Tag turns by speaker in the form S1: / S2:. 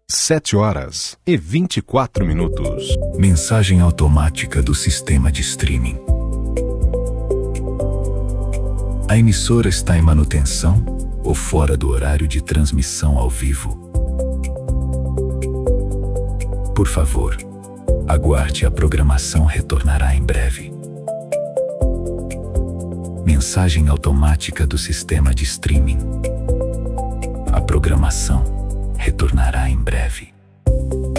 S1: 7h24.
S2: Mensagem automática do sistema de streaming. A emissora está em manutenção ou fora do horário de transmissão ao vivo. Por favor, aguarde, a programação retornará em breve. Mensagem automática do sistema de streaming. A programação retornará em breve.